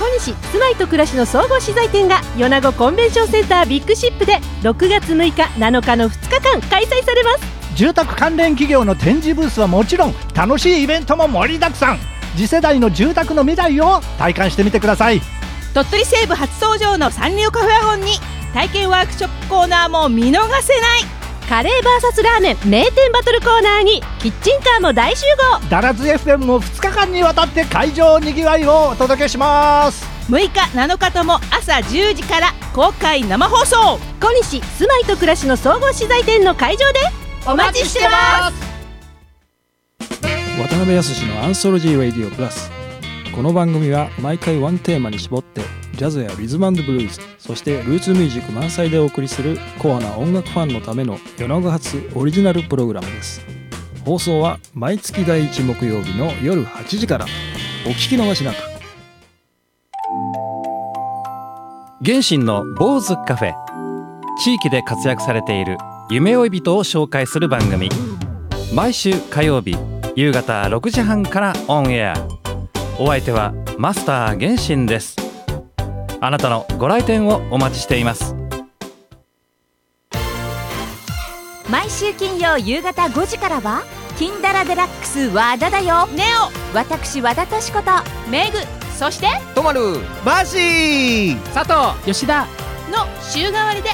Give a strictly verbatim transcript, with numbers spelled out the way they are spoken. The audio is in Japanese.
西住まいと暮らしの総合資材店が米子コンベンションセンタービッグシップでろくがつむいかなのかのふつかかん開催されます。 住宅関連企業の展示ブースはもちろん、楽しいイベントも盛りだくさん。次世代の住宅の未来を体感してみてください。 鳥取西部初登場のサンリオカフェワゴンに体験ワークショップコーナーも見逃せない。 カレー ブイエス ラーメン名店バトルコーナーにキッチンカーも大集合。 ダラズ エフエム もふつかかんにわたって会場にぎわいをお届けします。 むいかなのかとも朝じゅうじから公開生放送。 小西住まいと暮らしの総合資材店の会場でお待ちしてます。 渡辺康のアンソロジー・ラディオプラス。この番組は毎回ワンテーマに絞ってジャズやリズム&ブルーズ、そしてルーツミュージック満載でお送りするコアな音楽ファンのための米子発オリジナルプログラムです。放送は毎月だいいち木曜日の夜はちじから。お聞き逃しなく。 原神の坊主カフェ。地域で活躍されている夢追い人を紹介する番組。毎週火曜日夕方ろくじはんからオンエア。お相手はマスター原神です。あなたのご来店をお待ちしています。 毎週金曜夕方ごじからは金ダラデラックス和田だよ。 ネオ、 私和田敏子とメグ、そしてとまる、 マーシー、 佐藤、 吉田の週替わりで